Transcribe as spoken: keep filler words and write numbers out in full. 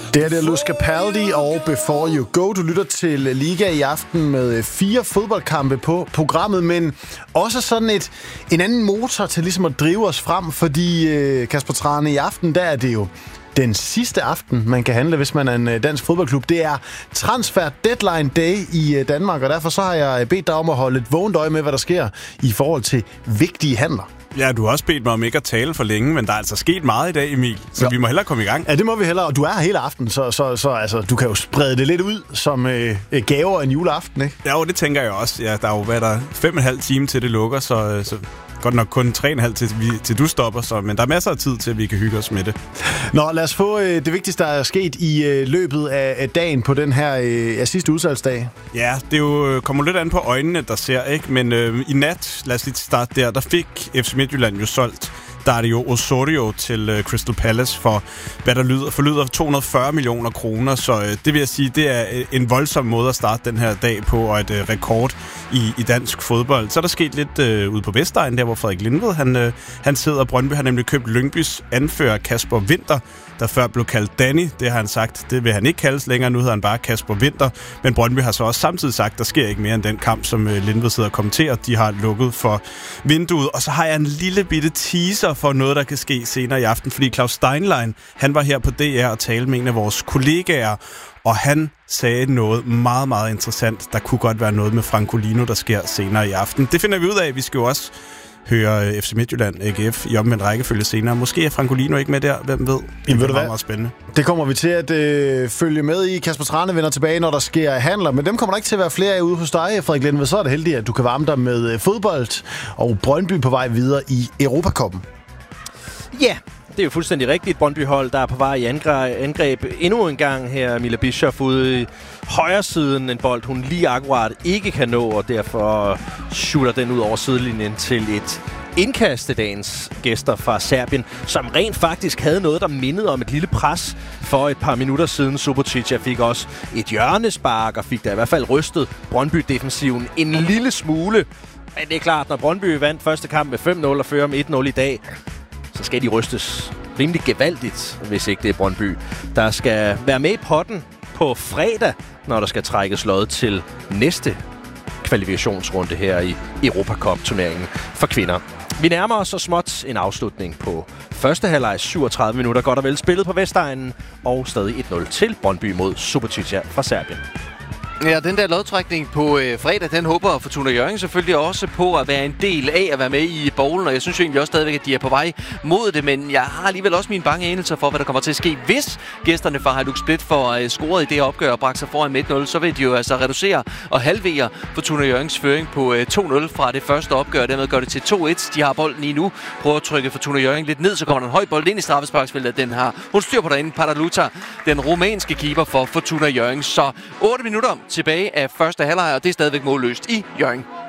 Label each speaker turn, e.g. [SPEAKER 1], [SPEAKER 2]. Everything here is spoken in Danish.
[SPEAKER 1] Det er det Luz Capaldi og Before You Go. Du lytter til Liga i aften med fire fodboldkampe på programmet, men også sådan et, en anden motor til ligesom at drive os frem, fordi Kasper Trane, i aften, der er det jo den sidste aften, man kan handle, hvis man er en dansk fodboldklub. Det er transfer deadline day i Danmark, og derfor så har jeg bedt dig om at holde et vågent øje med, hvad der sker i forhold til vigtige handler.
[SPEAKER 2] Ja, du har også bedt mig om ikke at tale for længe, men der er altså sket meget i dag, Emil, så ja. Vi må hellere komme i gang.
[SPEAKER 1] Ja, det må vi hellere, og du er her hele aften, så, så, så altså, du kan jo sprede det lidt ud som øh, gaver en juleaften, ikke?
[SPEAKER 2] Ja, og det tænker jeg også. Ja, der er jo hvad der fem og en halv time til det lukker, så, så godt nok kun tre og en halv til, til du stopper, så, men der er masser af tid til, at vi kan hygge os med det.
[SPEAKER 1] Nå, lad os få øh, det vigtigste, der er sket i øh, løbet af, af dagen på den her øh, ja, sidste udsalgsdag.
[SPEAKER 2] Ja, det er jo, kommer lidt an på øjnene, der ser, ikke? Men øh, i nat, lad os lige starte der, der fik F C Midtjylland jo solgt Dario Osorio til uh, Crystal Palace for, hvad der lyder, forlyder to hundrede og fyrre millioner kroner, så uh, det vil jeg sige, det er uh, en voldsom måde at starte den her dag på, og et uh, rekord i, i dansk fodbold. Så er der sket lidt uh, ude på Vestegnen, der hvor Frederik Lindved, han, uh, han sidder, Brøndby har nemlig købt Lyngbys anfører Kasper Winter, der før blev kaldt Danny. Det har han sagt, det vil han ikke kaldes længere, nu hedder han bare Kasper Winter, men Brøndby har så også samtidig sagt, der sker ikke mere end den kamp, som uh, Lindved sidder og kommenterer. De har lukket for vinduet, og så har jeg en lille bitte teaser for noget, der kan ske senere i aften, fordi Claus Steinlein, han var her på D R og talte med en af vores kollegaer, og han sagde noget meget, meget interessant. Der kunne godt være noget med Francolino, der sker senere i aften. Det finder vi ud af. Vi skal jo også høre F C Midtjylland, A G F, i omvendt rækkefølge senere. Måske er Francolino ikke med der, hvem ved? Det er meget, meget spændende.
[SPEAKER 1] Det kommer vi til at øh, følge med i. Kasper Trane vender tilbage, når der sker handler, men dem kommer der ikke til at være flere af ude hos dig, Frederik Lindved. Så er det heldigt, at du kan varme dig med fodbold og Brøndby på vej videre i Europacuppen.
[SPEAKER 3] Ja, det er jo fuldstændig rigtigt. Brøndby-hold, der er på vej i angreb endnu en gang her. Mila Bischoff ude i højre siden, en bold, hun lige akkurat ikke kan nå, og derfor shooter den ud over sidelinjen til et indkast af dagens gæster fra Serbien, som rent faktisk havde noget, der mindede om et lille pres for et par minutter siden. Subotica fik også et hjørnespark og fik da i hvert fald rystet Brøndby-defensiven en lille smule. Men det er klart, når Brøndby vandt første kamp med fem nul og fører med et nul i dag, så skal de rystes rimelig gevaldigt, hvis ikke det er Brøndby, der skal være med i potten på fredag, når der skal trækkes lod til næste kvalifikationsrunde her i Europacup-turneringen for kvinder. Vi nærmer os så småt en afslutning på første halvleg, syvogtredive minutter, godt og vel spillet på Vestegnen, og stadig et nul til Brøndby mod Subotica fra Serbien.
[SPEAKER 4] Ja, den der lodtrækning på øh, fredag, den håber Fortuna Hjørring selvfølgelig også på at være en del af at være med i bowlen, og jeg synes jo egentlig også stadigvæk, at de er på vej mod det, men jeg har alligevel også mine bange anelser for, hvad der kommer til at ske, hvis gæsterne fra Hajduk Split får øh, scoret i det opgør og bragt sig foran med et nul, så vil de jo altså reducere og halvere Fortuna Hjørrings føring på øh, to nul fra det første opgør, og dermed gør det til to et. De har bolden lige nu, prøver at trykke Fortuna Hjørring lidt ned, så kommer der en høj bold ind i straffesparksfeltet, den har hun styr på derinde, Padaluta, den rumænske keeper for Fortuna Hjørring, så otte minutter tilbage af første halvleg, og det er stadigvæk målløst i Hjørring.